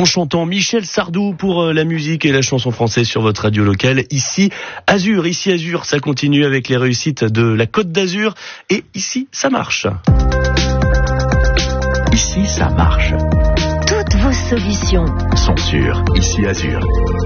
chantant Michel Sardou pour la musique et la chanson française sur votre radio locale. Ici Azur, ça continue avec les réussites de la Côte d'Azur et ici ça marche. Ici ça marche. Toutes vos solutions sont sur Ici Azur.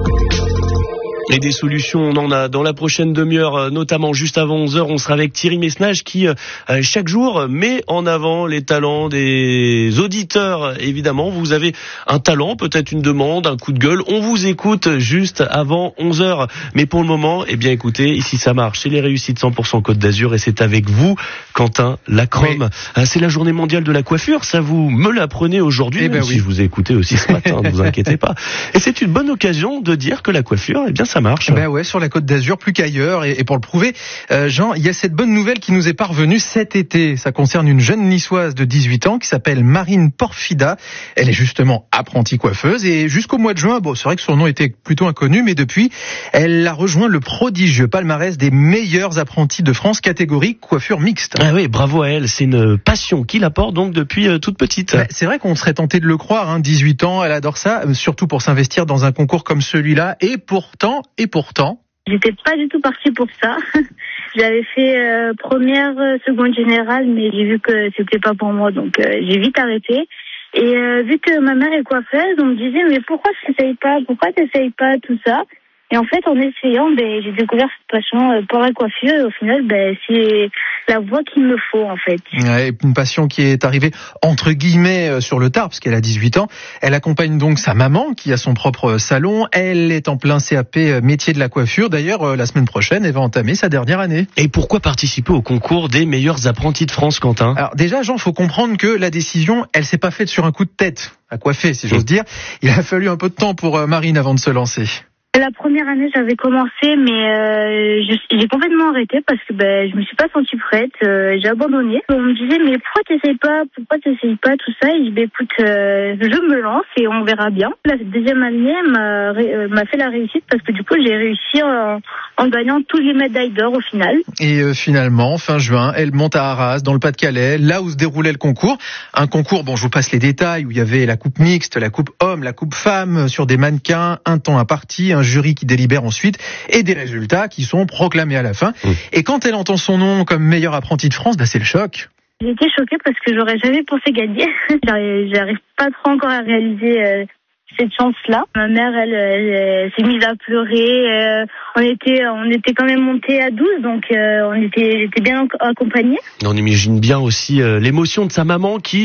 Et des solutions, on en a dans la prochaine demi-heure, notamment juste avant 11h, on sera avec Thierry Messnage qui, chaque jour, met en avant les talents des auditeurs. Évidemment, vous avez un talent, peut-être une demande, un coup de gueule. On vous écoute juste avant 11h. Mais pour le moment, eh bien, écoutez, ici ça marche. C'est les réussites 100% Côte d'Azur et c'est avec vous, Quentin Lacrome. Oui. C'est la journée mondiale de la coiffure. Ça, vous me l'apprenez aujourd'hui, même si je vous ai écouté aussi ce matin, ne vous inquiétez pas. Et c'est une bonne occasion de dire que la coiffure, eh bien, ça marche. Ben ouais, sur la Côte d'Azur, plus qu'ailleurs. Et pour le prouver, Jean, il y a cette bonne nouvelle qui nous est parvenue cet été. Ça concerne une jeune niçoise de 18 ans qui s'appelle Marine Porfida. Elle est justement apprentie coiffeuse et jusqu'au mois de juin, bon, c'est vrai que son nom était plutôt inconnu, mais depuis, elle a rejoint le prodigieux palmarès des meilleurs apprentis de France catégorie coiffure mixte. Ah oui, bravo à elle. C'est une passion qui la porte donc depuis toute petite. Ben, c'est vrai qu'on serait tenté de le croire, 18 ans, elle adore ça, surtout pour s'investir dans un concours comme celui-là. Et pourtant... J'étais pas du tout partie pour ça. J'avais fait première, seconde générale, mais j'ai vu que c'était pas pour moi, donc j'ai vite arrêté. Et vu que ma mère est coiffeuse, on me disait mais pourquoi t'essayes pas tout ça. Et en fait, en essayant, j'ai découvert cette passion pour la coiffure. Et au final, c'est la voie qu'il me faut, en fait. Ouais, une passion qui est arrivée, entre guillemets, sur le tard, parce qu'elle a 18 ans. Elle accompagne donc sa maman, qui a son propre salon. Elle est en plein CAP métier de la coiffure. D'ailleurs, la semaine prochaine, elle va entamer sa dernière année. Et pourquoi participer au concours des meilleurs apprentis de France, Quentin ? Alors déjà, Jean, faut comprendre que la décision, elle s'est pas faite sur un coup de tête à coiffer, si j'ose dire. Il a fallu un peu de temps pour Marine avant de se lancer. La première année, j'avais commencé, mais j'ai complètement arrêté parce que je me suis pas sentie prête. J'ai abandonné. On me disait mais pourquoi t'essayes pas tout ça. Et je dis écoute, je me lance et on verra bien. La deuxième année m'a fait la réussite parce que du coup j'ai réussi en gagnant tous les médailles d'or au final. Et finalement, fin juin, elle monte à Arras, dans le Pas-de-Calais, là où se déroulait le concours. Un concours, bon, je vous passe les détails, où il y avait la coupe mixte, la coupe homme, la coupe femme, sur des mannequins, un temps imparti, un jury qui délibère ensuite, et des résultats qui sont proclamés à la fin. Et quand elle entend son nom comme meilleure apprentie de France, c'est le choc. J'étais choquée parce que j'aurais jamais pensé gagner. J'arrive pas trop encore à réaliser cette chance-là. Ma mère, elle s'est mise à pleurer. On était quand même montés à 12, donc j'étais bien accompagnée. On imagine bien aussi l'émotion de sa maman qui